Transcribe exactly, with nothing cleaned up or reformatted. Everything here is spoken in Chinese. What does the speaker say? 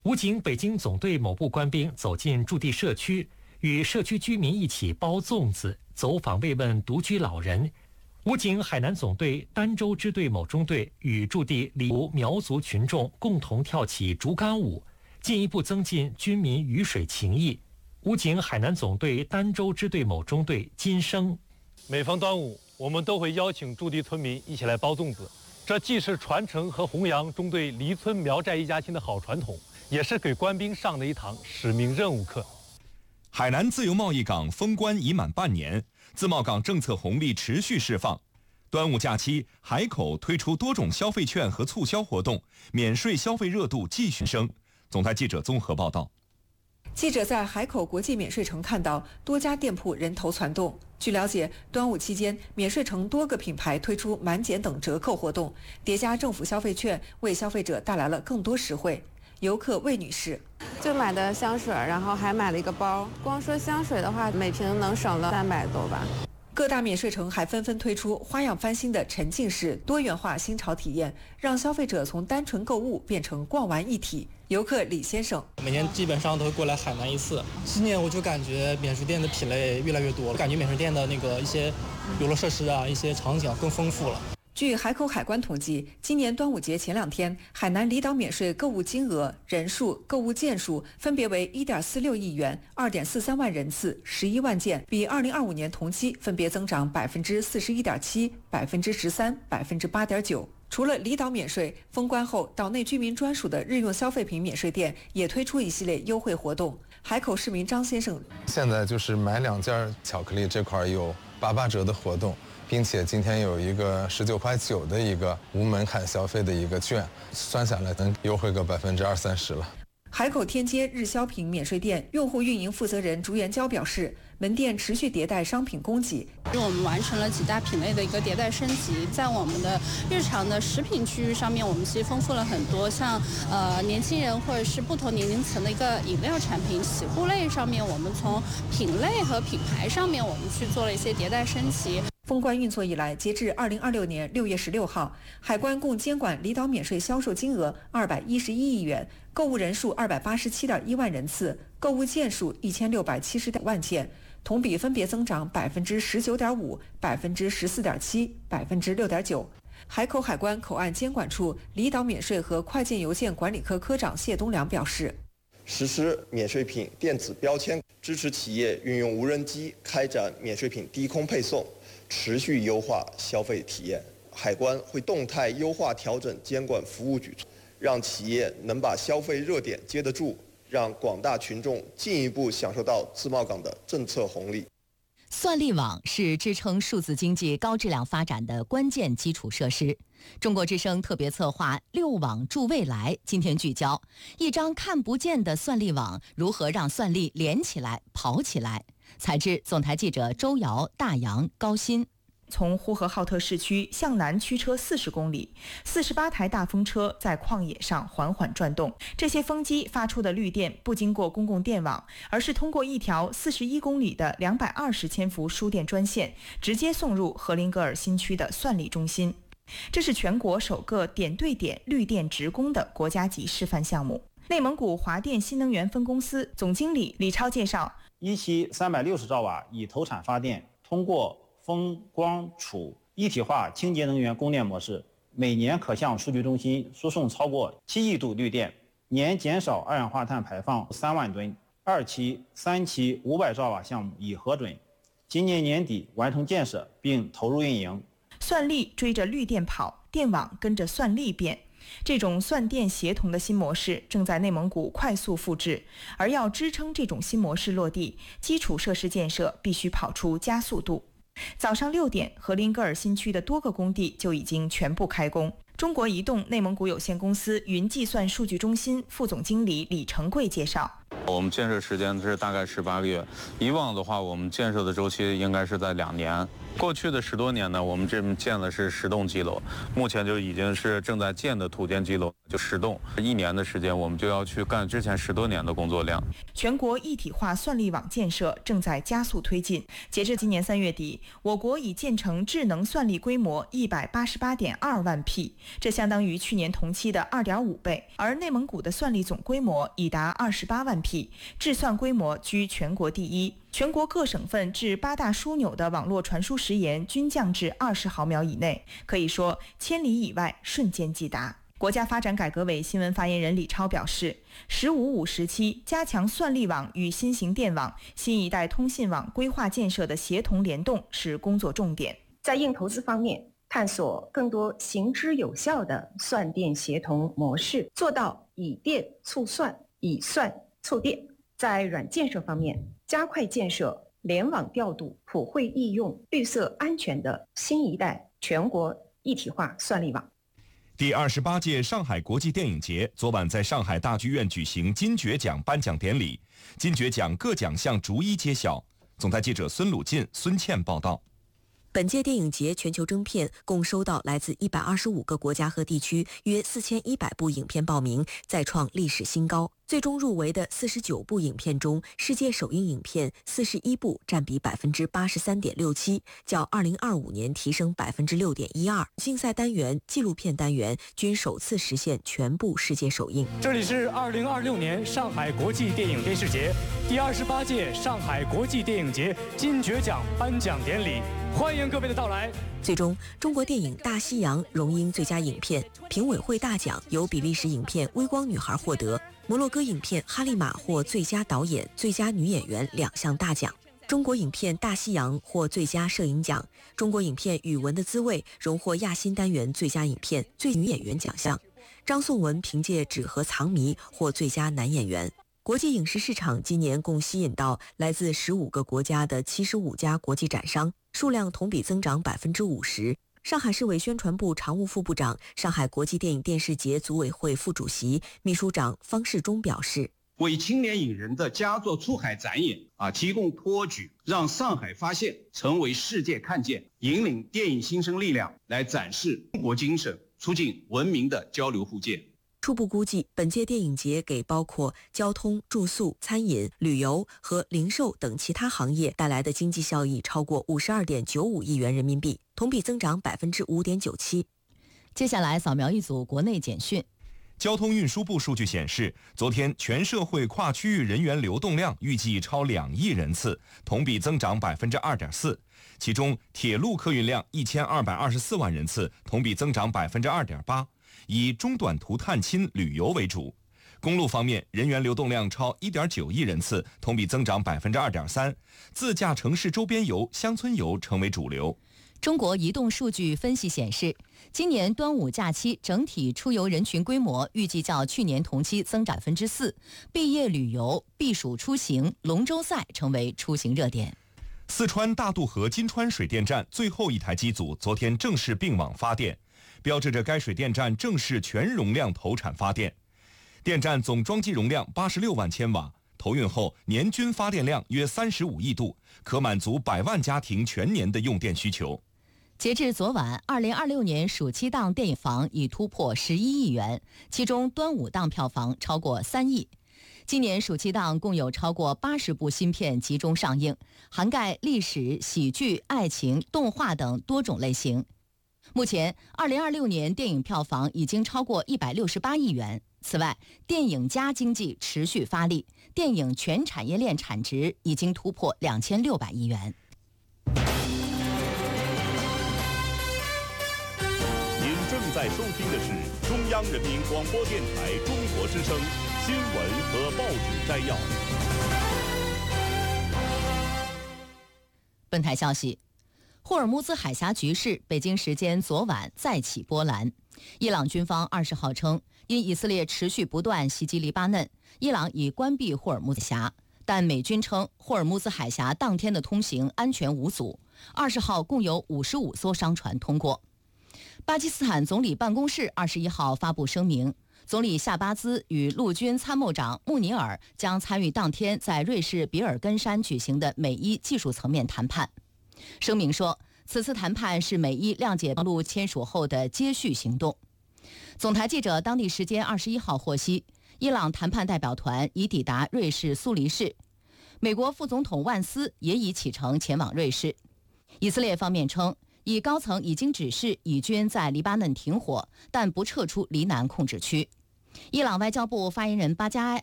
武警北京总队某部官兵走进驻地社区，与社区居民一起包粽子，走访慰问独居老人。武警海南总队儋州支队某中队与驻地黎族苗族群众共同跳起竹竿舞，进一步增进军民鱼水情谊。武警海南总队儋州支队某中队金生， 每逢端午，我们都会邀请驻地村民一起来包粽子，这既是传承和弘扬中队黎村苗寨一家亲的好传统，也是给官兵上的一堂使命任务课。 海南自由贸易港封关已满半年，自贸港政策红利持续释放。端午假期，海口推出多种消费券和促销活动，免税消费热度继续升。总台记者综合报道。 记者在海口国际免税城看到多家店铺人头攒动。据了解，端午期间，免税城多个品牌推出满减等折扣活动，叠加政府消费券，为消费者带来了更多实惠。游客魏女士就买的香水，然后还买了一个包。光说香水的话，每瓶能省了三百多吧。 各大免税城还纷纷推出花样翻新的沉浸式多元化新潮体验，让消费者从单纯购物变成逛玩一体。游客李先生每年基本上都会过来海南一次，今年我就感觉免税店的品类越来越多，感觉免税店的那个一些游乐设施啊，一些场景更丰富了。 据海口海关统计，今年端午节前两天，海南离岛免税购物金额、人数、购物件数分别为 一点四六亿元、二点四三万人次、十一万件，比二零二五年同期分别增长百分之四十一点七、百分之十三、百分之八点九。除了离岛免税，封关后岛内居民专属的日用消费品免税店也推出一系列优惠活动。海口市民张先生， 现在就是买两件巧克力这块有八八折的活动，并且今天有一个十九块九的一个无门槛消费的一个券，算下来能优惠个百分之二三十了。 海口天街日销品免税店用户运营负责人朱元娇表示，门店持续迭代商品供给， 我们完成了几大品类的一个迭代升级。在我们的日常的食品区域上面，我们其实丰富了很多，像呃年轻人或者是不同年龄层的一个饮料产品。洗护类上面，我们从品类和品牌上面，我们去做了一些迭代升级。 封关运作以来，截至二零二六年六月十六号，海关共监管离岛免税销售金额二百一十一亿元，购物人数二百八十七点一万人次，购物件数一千六百七十万件，同比分别增长百分之十九点五、百分之十四点七、百分之六点九。海口海关口岸监管处离岛免税和快件邮件管理科科长谢东良表示， 实施免税品电子标签，支持企业运用无人机开展免税品低空配送，持续优化消费体验。海关会动态优化调整监管服务举措，让企业能把消费热点接得住，让广大群众进一步享受到自贸港的政策红利。 算力网是支撑数字经济高质量发展的关键基础设施。中国之声特别策划六网助未来，今天聚焦一张看不见的算力网如何让算力连起来、跑起来。采制总台记者周瑶、大洋、高鑫。 从呼和浩特市区向南驱车四十公里，四十八台大风车在旷野上缓缓转动。这些风机发出的绿电不经过公共电网，而是通过一条四十一公里的两百二十千伏输电专线，直接送入荷林格尔新区的算力中心。这是全国首个点对点绿电直供的国家级示范项目。内蒙古华电新能源分公司总经理李超介绍， 一期三百六十兆瓦以投产发电，通过风光储一体化清洁能源供电模式，每年可向数据中心输送超过七亿度绿电，年减少二氧化碳排放三万吨。二期、三期五百兆瓦项目已核准，今年年底完成建设并投入运营。 算力追着绿电跑，电网跟着算力变。这种算电协同的新模式正在内蒙古快速复制，而要支撑这种新模式落地，基础设施建设必须跑出加速度。早上六点，荷林格尔新区的多个工地就已经全部开工。中国移动内蒙古有限公司云计算数据中心副总经理李成贵介绍， 我们建设时间是大概十八个月，以往的话，我们建设的周期应该是在两年。过去的十多年呢，我们这边建的是十栋基楼，目前就已经是正在建的土建基楼就十栋，一年的时间我们就要去干之前十多年的工作量。 全国一体化算力网建设正在加速推进，截至今年三月底，我国已建成智能算力规模一百八十八点二万 P， 这相当于去年同期的二点五倍，而内蒙古的算力总规模已达二十八万 P， 智算规模居全国第一。全国各省份至八大枢纽的网络传输时延均降至二十毫秒以内，可以说千里以外瞬间即达。国家发展改革委新闻发言人李超表示，十五五时期加强算力网与新型电网、新一代通信网规划建设的协同联动是工作重点。 在硬投资方面，探索更多行之有效的算电协同模式，做到以电促算、以算促电。在软建设方面，加快建设联网调度、普惠易用、绿色安全的新一代全国一体化算力网。 第二十八届上海国际电影节昨晚在上海大剧院举行金爵奖颁奖典礼，金爵奖各奖项逐一揭晓。总台记者孙鲁进、孙倩报道。 本届电影节全球征片共收到来自一百二十五个国家和地区约四千一百部影片报名，再创历史新高。最终入围的四十九部影片中，世界首映影片四十一部，占比百分之八十三点六七，较二零二五年提升百分之六点一二。竞赛单元、纪录片单元均首次实现全部世界首映。 这里是二零二六年上海国际电影电视节第二十八届上海国际电影节金爵奖颁奖典礼，欢迎各位的到来。 最终，中国电影《大西洋》荣膺最佳影片，评委会大奖由比利时影片《微光女孩》获得，摩洛哥影片《哈利玛》获最佳导演、最佳女演员两项大奖。中国影片《大西洋》获最佳摄影奖，中国影片《语文的滋味》荣获亚新单元最佳影片、最女演员奖项。张颂文凭借《纸盒藏谜》获最佳男演员。国际影视市场今年共吸引到来自十五个国家的七十五家国际展商，数量同比增长百分之五十。上海市委宣传部常务副部长、上海国际电影电视节组委会副主席、秘书长方世忠表示， 为青年影人的佳作出海展演啊提供托举，让上海发现成为世界看见，引领电影新生力量来展示中国精神，促进文明的交流互鉴。 初步估计，本届电影节给包括交通、住宿、餐饮、旅游和零售等其他行业带来的经济效益超过五十二点九五亿元人民币，同比增长百分之五点九七。 接下来扫描一组国内简讯。 交通运输部数据显示，昨天全社会跨区域人员流动量预计超两亿人次，同比增长百分之二点四。其中，铁路客运量一千二百二十四万人次，同比增长百分之二点八。以中短途探亲旅游为主。公路方面，人员流动量超 一点九亿人次，同比增长百分之二点三。自驾城市周边游、乡村游成为主流。 中国移动数据分析显示，今年端午假期整体出游人群规模预计较去年同期增长百分之四。毕业旅游、避暑出行、龙舟赛成为出行热点。 四川大渡河金川水电站最后一台机组昨天正式并网发电，标志着该水电站正式全容量投产发电。电站总装机容量八十六万千瓦，投运后年均发电量约三十五亿度，可满足百万家庭全年的用电需求。 截至昨晚，二零二六年暑期档电影房已突破十一亿元，其中端午档票房超过三亿。今年暑期档共有超过八十部新片集中上映，涵盖历史、喜剧、爱情、动画等多种类型。目前，二零二六年电影票房已经超过一百六十八亿元。此外，电影加经济持续发力，电影全产业链产值已经突破两千六百亿元。 您正在收听的是中央人民广播电台中国之声新闻和报纸摘要。 本台消息。霍尔木兹海峡局势，北京时间昨晚再起波澜。伊朗军方二十号称，因以色列持续不断袭击黎巴嫩，伊朗已关闭霍尔木兹海峡，但美军称霍尔木兹海峡当天的通行安全无阻。二十号共有五十五艘商船通过。巴基斯坦总理办公室二十一号发布声明， 总理夏巴兹与陆军参谋长穆尼尔将参与当天在瑞士比尔根山举行的美伊技术层面谈判。声明说，此次谈判是美伊谅解路签署后的接续行动。总台记者当地时间二十一号获悉，伊朗谈判代表团已抵达瑞士苏黎世，美国副总统万斯也已启程前往瑞士。以色列方面称，以高层已经指示以军在黎巴嫩停火，但不撤出黎南控制区。伊朗外交部发言人巴加埃